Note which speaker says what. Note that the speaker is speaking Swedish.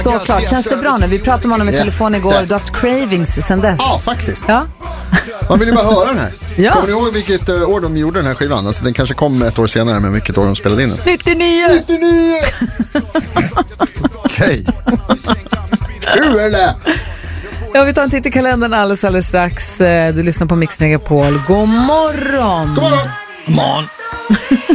Speaker 1: Såklart, känns det bra nu? Vi pratade om honom i telefon igår. Du har haft cravings sen dess.
Speaker 2: Ja, faktiskt.
Speaker 1: Ja.
Speaker 2: Man vill ju bara höra den här.
Speaker 1: Ja.
Speaker 2: Kommer ni ihåg vilket år de gjorde den här skivan? Alltså, den kanske kom ett år senare, men vilket år de spelade in den?
Speaker 1: 99!
Speaker 2: Okej. Kul!
Speaker 1: Ja, vi tar en titt i kalendern alldeles strax. Du lyssnar på Mix Megapol. God morgon!
Speaker 2: God morgon!
Speaker 1: God morgon!